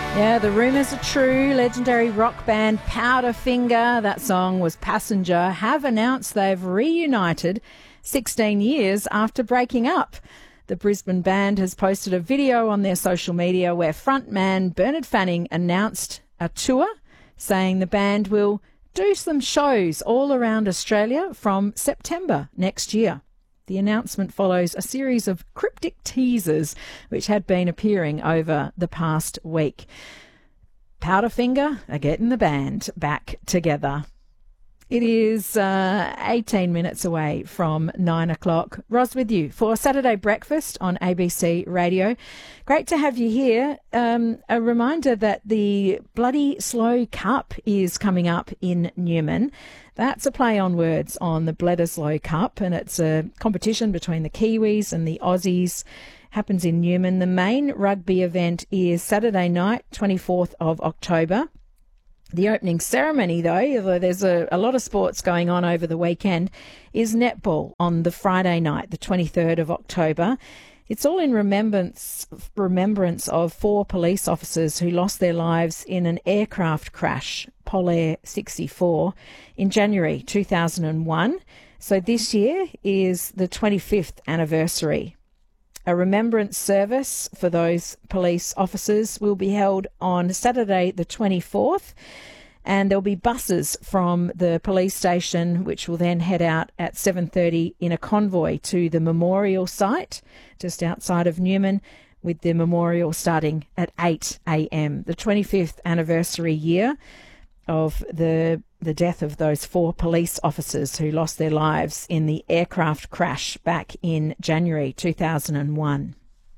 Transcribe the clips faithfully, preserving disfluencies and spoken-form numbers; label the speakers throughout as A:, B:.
A: Yeah, the rumours are true. Legendary rock band Powderfinger, that song was Passenger, have announced they've reunited sixteen years after breaking up. The Brisbane band has posted a video on their social media where frontman Bernard Fanning announced a tour, saying the band will do some shows all around Australia from September next year. The announcement follows a series of cryptic teasers which had been appearing over the past week. Powderfinger are getting the band back together. It is uh, eighteen minutes away from nine o'clock. Ros with you for Saturday Breakfast on A B C Radio. Great to have you here. Um, a reminder that the Bloody Slow Cup is coming up in Newman. That's a play on words on the Bledisloe Cup, and it's a competition between the Kiwis and the Aussies. Happens in Newman. The main rugby event is Saturday night, twenty-fourth of October. The opening ceremony, though, although there's a, a lot of sports going on over the weekend, is netball on the Friday night, the twenty-third of October. It's all in remembrance remembrance of four police officers who lost their lives in an aircraft crash, Polair sixty-four, in January two thousand one. So this year is the twenty-fifth anniversary. A remembrance service for those police officers will be held on Saturday the twenty-fourth, and there'll be buses from the police station which will then head out at seven thirty in a convoy to the memorial site just outside of Newman, with the memorial starting at eight a.m. The twenty-fifth anniversary year of the the death of those four police officers who lost their lives in the aircraft crash back in January two thousand one.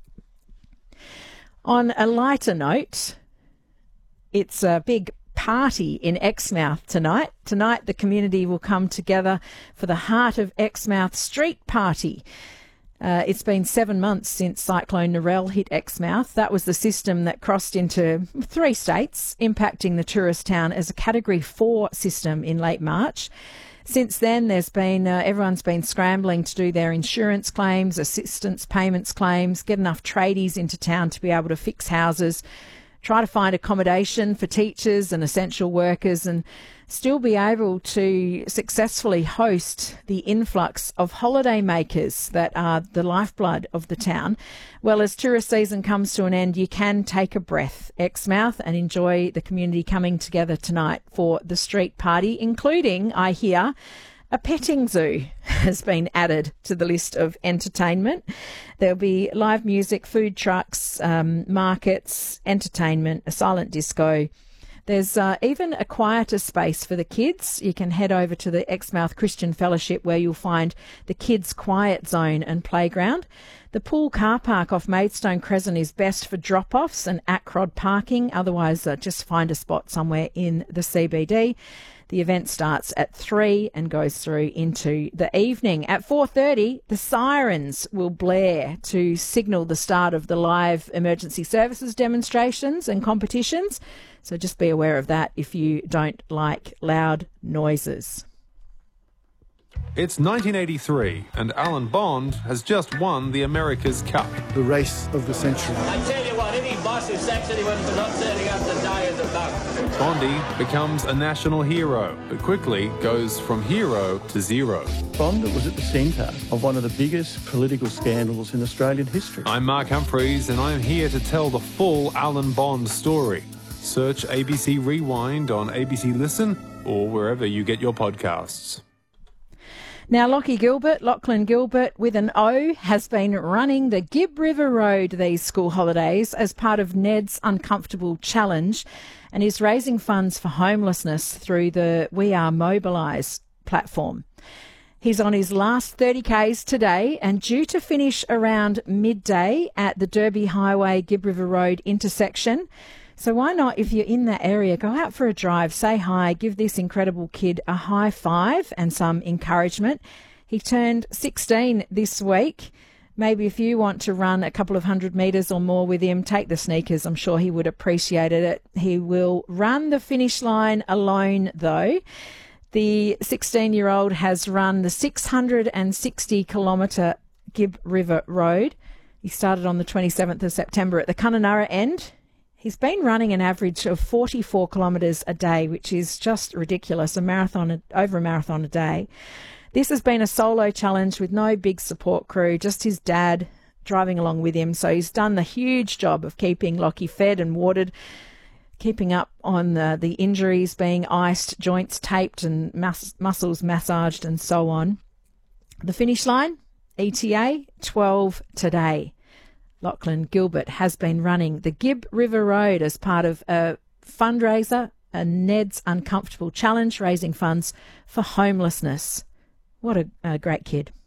A: On a lighter note, it's a big party in Exmouth tonight. Tonight the community will come together for the Heart of Exmouth Street Party. Uh, it's been seven months since Cyclone Narelle hit Exmouth. That was the system that crossed into three states, impacting the tourist town as a Category four system in late March. Since then, there's been uh, everyone's been scrambling to do their insurance claims, assistance payments claims, get enough tradies into town to be able to fix houses, try to find accommodation for teachers and essential workers, and still be able to successfully host the influx of holiday makers that are the lifeblood of the town. Well, as tourist season comes to an end, you can take a breath, Exmouth, and enjoy the community coming together tonight for the street party, including, I hear, a petting zoo has been added to the list of entertainment. There'll be live music, food trucks, um, markets, entertainment, a silent disco. There's uh, even a quieter space for the kids. You can head over to the Exmouth Christian Fellowship where you'll find the kids' quiet zone and playground. The pool car park off Maidstone Crescent is best for drop-offs and at-crod parking. Otherwise, uh, just find a spot somewhere in the C B D. The event starts at three and goes through into the evening. At four thirty, the sirens will blare to signal the start of the live emergency services demonstrations and competitions. So just be aware of that if you don't like loud noises.
B: It's nineteen eighty-three and Alan Bond has just won the America's Cup.
C: The race of the century.
D: I tell you what, any boss who sacks anyone for not turning up to die is a bug.
B: Bondy becomes a national hero, but quickly goes from hero to zero.
C: Bond was at the centre of one of the biggest political scandals in Australian history.
B: I'm Mark Humphreys and I'm here to tell the full Alan Bond story. Search A B C Rewind on A B C Listen or wherever you get your podcasts.
A: Now, Lockie Gilbert, Lachlan Gilbert with an O, has been running the Gibb River Road these school holidays as part of Ned's Uncomfortable Challenge, and is raising funds for homelessness through the We Are Mobilise platform. He's on his last thirty kays today and due to finish around midday at the Derby Highway Gibb River Road intersection. So why not, if you're in that area, go out for a drive, say hi, give this incredible kid a high five and some encouragement. He turned sixteen this week. Maybe if you want to run a couple of hundred metres or more with him, take the sneakers. I'm sure he would appreciate it. He will run the finish line alone, though. The sixteen-year-old has run the six hundred sixty kilometre Gibb River Road. He started on the twenty-seventh of September at the Kununurra end. He's been running an average of forty-four kilometres a day, which is just ridiculous, a marathon, over a marathon a day. This has been a solo challenge with no big support crew, just his dad driving along with him. So he's done the huge job of keeping Lockie fed and watered, keeping up on the, the injuries, being iced, joints taped and mus- muscles massaged and so on. The finish line, E T A, twelve today. Lachlan Gilbert has been running the Gibb River Road as part of a fundraiser, a Ned's Uncomfortable Challenge, raising funds for homelessness. What a, a great kid.